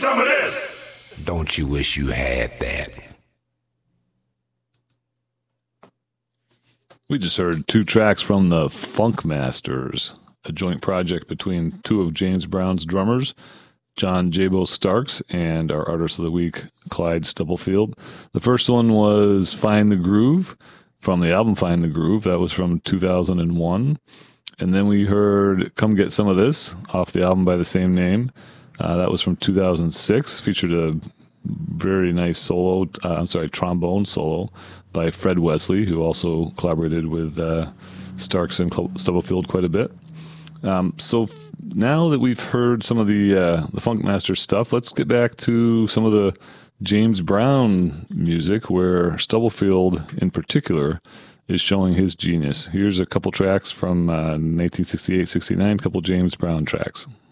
some of this. Don't you wish you had that? We just heard two tracks from the Funk Masters, a joint project between two of James Brown's drummers, John Jabo Starks, and our artist of the week, Clyde Stubblefield. The first one was Find the Groove from the album Find the Groove. That was from 2001. And then we heard Come Get Some of This off the album by the same name. That was from 2006, featured a very nice trombone solo by Fred Wesley, who also collaborated with Starks and Stubblefield quite a bit. So now that we've heard some of the Funkmaster stuff, let's get back to some of the James Brown music, where Stubblefield in particular is showing his genius. Here's a couple tracks from 1968-69, a couple James Brown tracks.